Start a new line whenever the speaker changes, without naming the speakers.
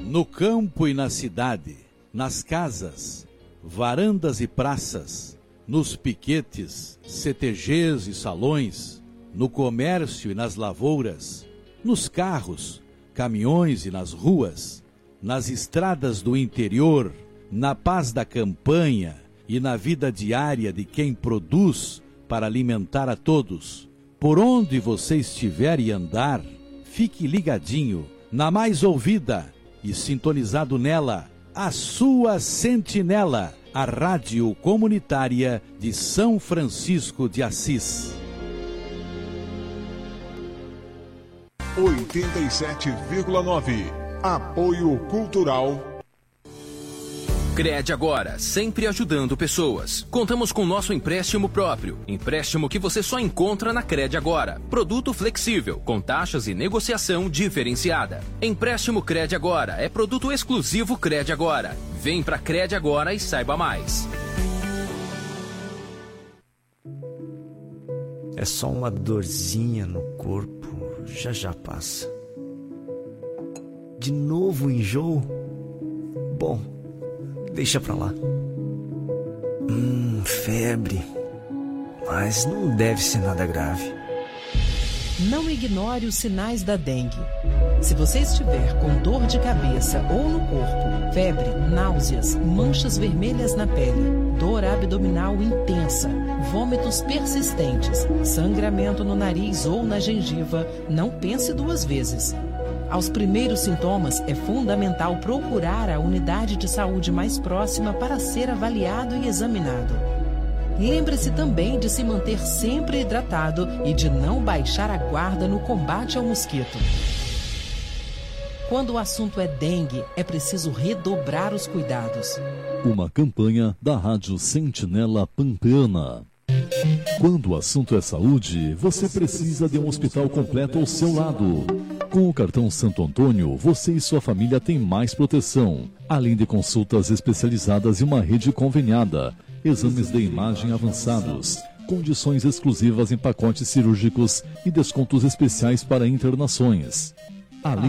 No campo e na cidade, nas casas, varandas e praças, nos piquetes, CTGs e salões, no comércio e nas lavouras, nos carros, caminhões e nas ruas, nas estradas do interior, na paz da campanha e na vida diária de quem produz para alimentar a todos. Por onde você estiver e andar, fique ligadinho na mais ouvida e sintonizado nela, a sua Sentinela, a rádio comunitária de São Francisco de Assis.
87,9. Apoio Cultural.
Crede Agora, sempre ajudando pessoas. Contamos com nosso empréstimo próprio. Empréstimo que você só encontra na Crede Agora. Produto flexível, com taxas e negociação diferenciada. Empréstimo Crede Agora é produto exclusivo Crede Agora. Vem pra Crede Agora e saiba mais.
É só uma dorzinha no corpo, já passa. De novo enjoo? Bom, deixa pra lá. Febre. Mas não deve ser nada grave.
Não ignore os sinais da dengue. Se você estiver com dor de cabeça ou no corpo, febre, náuseas, manchas vermelhas na pele, dor abdominal intensa, vômitos persistentes, sangramento no nariz ou na gengiva, não pense duas vezes. Aos primeiros sintomas, é fundamental procurar a unidade de saúde mais próxima para ser avaliado e examinado. Lembre-se também de se manter sempre hidratado e de não baixar a guarda no combate ao mosquito. Quando o assunto é dengue, é preciso redobrar os cuidados.
Uma campanha da Rádio Sentinela Pampeana. Quando o assunto é saúde, você precisa de um hospital completo ao seu lado. Com o cartão Santo Antônio, você e sua família têm mais proteção, além de consultas especializadas e uma rede conveniada, exames de imagem avançados, condições exclusivas em pacotes cirúrgicos e descontos especiais para internações. Além